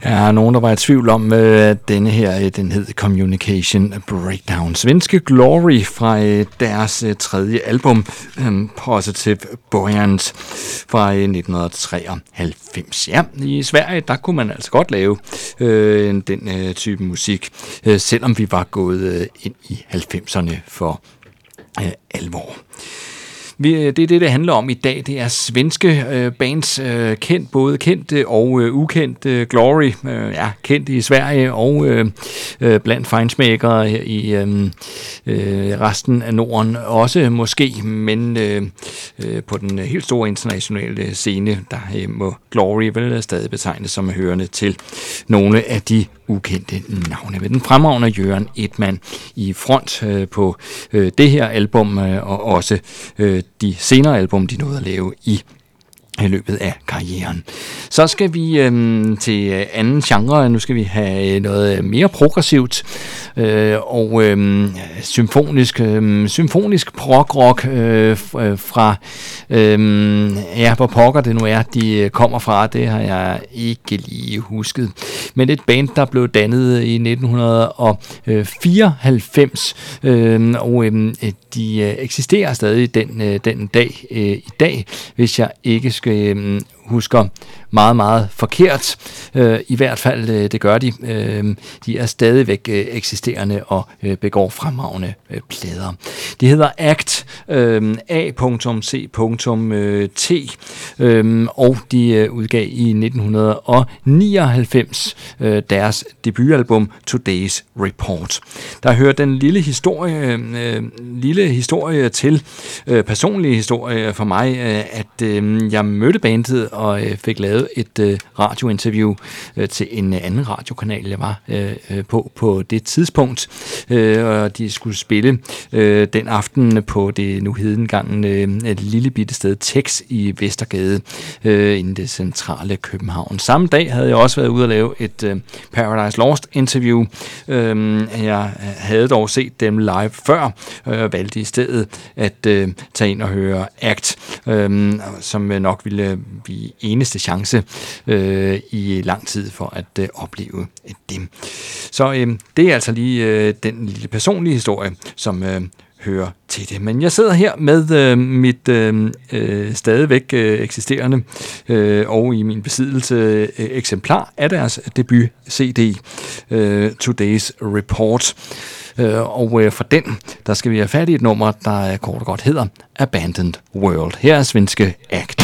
Ja, nogen, der var i tvivl om, at denne her, den hed Communication Breakdown. Svenske Glory fra deres tredje album, Positive Buoyant fra 1993. Ja, i Sverige, der kunne man altså godt lave den type musik, selvom vi var gået ind i 90'erne for alvor. Det er det handler om i dag. Det er svenske bands, både kendte og ukendte. Glory, kendt i Sverige og blandt feinschmeckere i resten af Norden også måske, men på den helt store internationale scene, der må Glory vel stadig betegnes som hørende til nogle af de ukendte navne. Med den fremragende Jørgen Edman i front på det her album, og også de senere album, de nåede at lave i løbet af karrieren. Så skal vi til anden genre. Nu skal vi have noget mere progressivt og symfonisk prog-rock fra hvor pokker det nu er, de kommer fra. Det har jeg ikke lige husket. Men et band, der blev dannet i 1994, og de eksisterer stadig den dag i dag, hvis jeg ikke skal husker meget, meget forkert. I hvert fald, det gør de. De er stadigvæk eksisterende og begår fremragende plader. De hedder ACT, A.C.T, og de udgav i 1999 deres debutalbum Today's Report. Der hører den lille historie til, personlige historie for mig, at jeg mødte bandet og fik lavet et radiointerview til en anden radiokanal, jeg var på det tidspunkt, og de skulle spille den aften på det nu hedengangne lille bitte sted Tex i Vestergade inden det centrale København. Samme dag havde jeg også været ude at lave et Paradise Lost interview. Jeg havde dog set dem live før, og valgte i stedet at tage ind og høre ACT, som nok ville blive eneste chance i lang tid for at opleve dem. Så det er altså lige den lille personlige historie, som hører til det. Men jeg sidder her med mit stadigvæk eksisterende og i min besiddelse eksemplar af deres debut CD, Today's Report. Og for den, der skal vi have fat i et nummer, der kort og godt hedder Abandoned World. Her er svenske ACT.